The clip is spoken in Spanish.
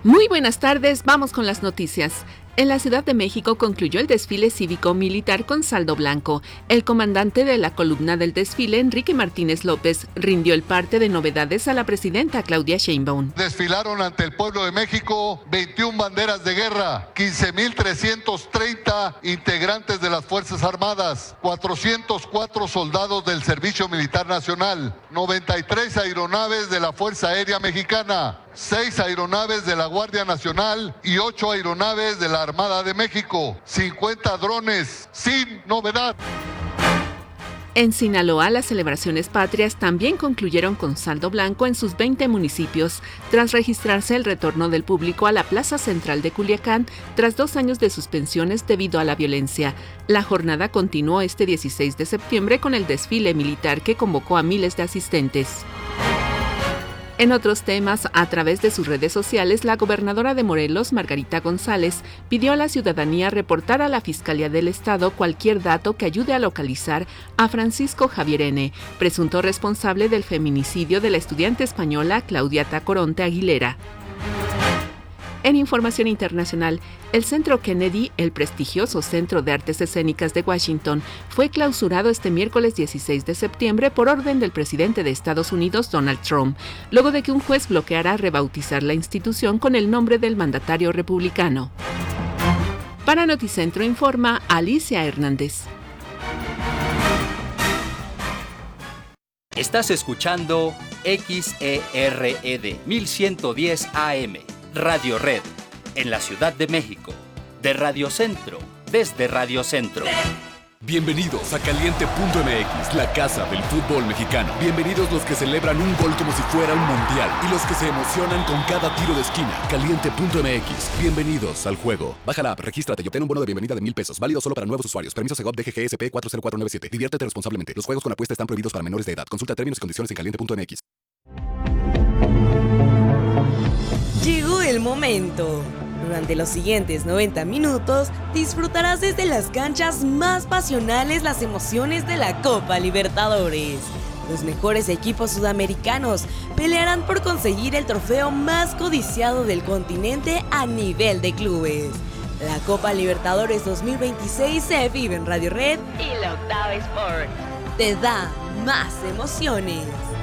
Muy buenas tardes, vamos con las noticias. En la Ciudad de México concluyó el desfile cívico-militar con saldo blanco. El comandante de la columna del desfile, Enrique Martínez López, rindió el parte de novedades a la presidenta Claudia Sheinbaum. Desfilaron ante el pueblo de México 21 banderas de guerra, 15,330 integrantes de las Fuerzas Armadas, 404 soldados del Servicio Militar Nacional, 93 aeronaves de la Fuerza Aérea Mexicana, 6 aeronaves de la Guardia Nacional y 8 aeronaves de la Armada de México, 50 drones, sin novedad. En Sinaloa, las celebraciones patrias también concluyeron con saldo blanco en sus 20 municipios, tras registrarse el retorno del público a la plaza central de Culiacán tras 2 años de suspensiones debido a la violencia. La jornada continuó este 16 de septiembre con el desfile militar que convocó a miles de asistentes. En otros temas, a través de sus redes sociales, la gobernadora de Morelos, Margarita González, pidió a la ciudadanía reportar a la Fiscalía del Estado cualquier dato que ayude a localizar a Francisco Javier N., presunto responsable del feminicidio de la estudiante española Claudia Tacoronte Aguilera. En información internacional, el Centro Kennedy, el prestigioso Centro de Artes Escénicas de Washington, fue clausurado este miércoles 16 de septiembre por orden del presidente de Estados Unidos, Donald Trump, luego de que un juez bloqueara rebautizar la institución con el nombre del mandatario republicano. Para Noticentro informa Alicia Hernández. Estás escuchando XERED 1110 AM. Radio Red, en la Ciudad de México, de Radio Centro, desde Radio Centro. Bienvenidos a Caliente.mx, la casa del fútbol mexicano. Bienvenidos los que celebran un gol como si fuera un mundial y los que se emocionan con cada tiro de esquina. Caliente.mx, bienvenidos al juego. Baja la app, regístrate y obtén un bono de bienvenida de $1,000, válido solo para nuevos usuarios. Permiso Segov DGGSP 40497. Diviértete responsablemente. Los juegos con apuesta están prohibidos para menores de edad. Consulta términos y condiciones en Caliente.mx. Llegó el momento. Durante los siguientes 90 minutos disfrutarás desde las canchas más pasionales las emociones de la Copa Libertadores. Los mejores equipos sudamericanos pelearán por conseguir el trofeo más codiciado del continente a nivel de clubes. La Copa Libertadores 2026 se vive en Radio Red y la Octava Sport. Te da más emociones.